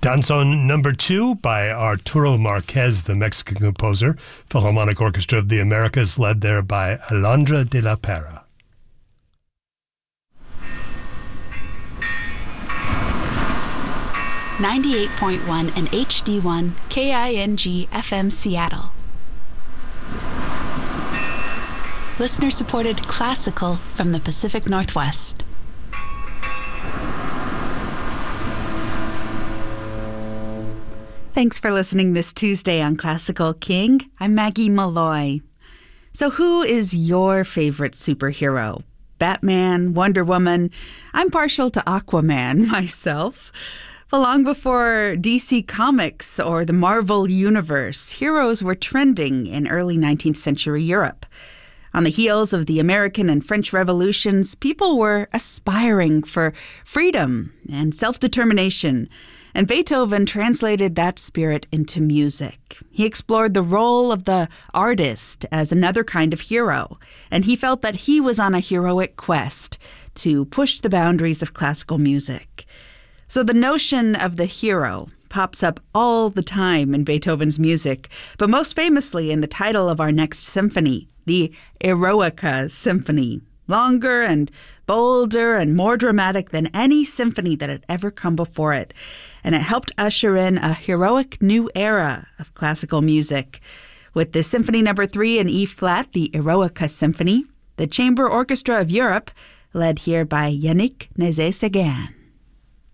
Danzón number 2 by Arturo Marquez, the Mexican composer. Philharmonic Orchestra of the Americas, led there by Alondra de la Parra. .1 and HD1 KING FM Seattle. Listener-supported classical from the Pacific Northwest. Thanks for listening this Tuesday on Classical King. I'm Maggie Malloy. So who is your favorite superhero? Batman, Wonder Woman? I'm partial to Aquaman myself. Well, long before DC Comics or the Marvel Universe, heroes were trending in early 19th century Europe. On the heels of the American and French revolutions, people were aspiring for freedom and self-determination, and Beethoven translated that spirit into music. He explored the role of the artist as another kind of hero, and he felt that he was on a heroic quest to push the boundaries of classical music. So the notion of the hero pops up all the time in Beethoven's music, but most famously in the title of our next symphony, the Eroica Symphony. Longer and bolder and more dramatic than any symphony that had ever come before it. And it helped usher in a heroic new era of classical music. With this Symphony Number 3 in E-flat, the Eroica Symphony, the Chamber Orchestra of Europe, led here by Yannick Nézet-Séguin.